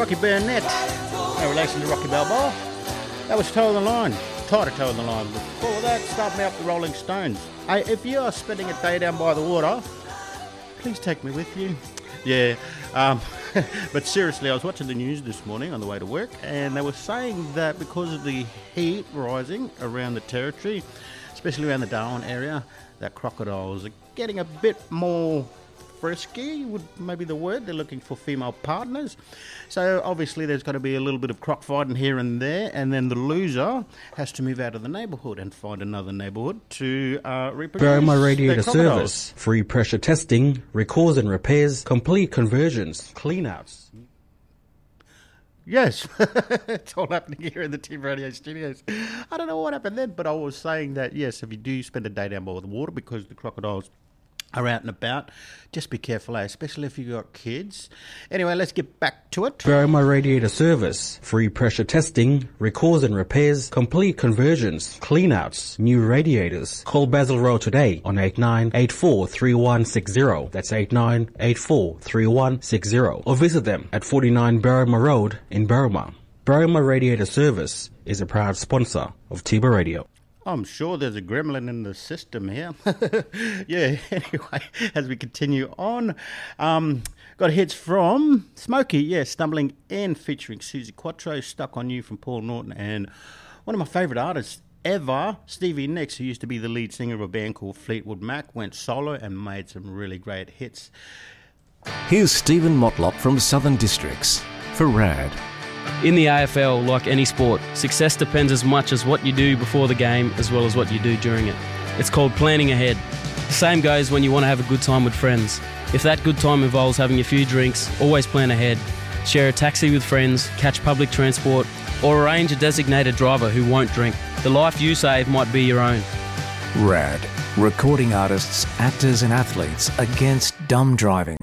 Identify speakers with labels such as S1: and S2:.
S1: Rocky Burnett, in relation to Rocky Balboa. That was Toe in the Line, tighter Toe in the Line. Before that, starting out the Rolling Stones. Hey, if you are spending a day down by the water, please take me with you. Yeah, but seriously, I was watching the news this morning on the way to work, and they were saying that because of the heat rising around the territory, especially around the Darwin area, that crocodiles are getting a bit more frisky, would maybe the word. They're looking for female partners. So obviously there's got to be a little bit of croc fighting here and there, and then the loser has to move out of the neighbourhood and find another neighbourhood to reproduce.
S2: Burma Radiator Service, free pressure testing, recalls and repairs, complete conversions, clean-outs.
S1: Yes, it's all happening here in the Team Radio studios. I don't know what happened then, but I was saying that, yes, if you do spend a day down by the water because the crocodiles are out and about, just be careful, especially if you've got kids. Anyway, let's get back to it.
S2: Burma Radiator Service, free pressure testing, recalls and repairs, complete conversions, clean-outs, new radiators. Call Basil Road today on 89843160. That's 89843160. Or visit them at 49 Burma Road in Burma. Burma Radiator Service is a proud sponsor of Tiba Radio.
S1: I'm sure there's a gremlin in the system here. Yeah, anyway, as we continue on, got hits from Smokey, yeah, Stumbling In, featuring Susie Quattro, Stuck On You from Paul Norton, and one of my favourite artists ever, Stevie Nicks, who used to be the lead singer of a band called Fleetwood Mac, went solo and made some really great hits.
S3: Here's Stephen Motlop from Southern Districts for RAD.
S4: In the AFL, like any sport, success depends as much as what you do before the game as well as what you do during it. It's called planning ahead. Same goes when you want to have a good time with friends. If that good time involves having a few drinks, always plan ahead. Share a taxi with friends, catch public transport, or arrange a designated driver who won't drink. The life you save might be your own.
S3: RAD, recording artists, actors and athletes against dumb driving.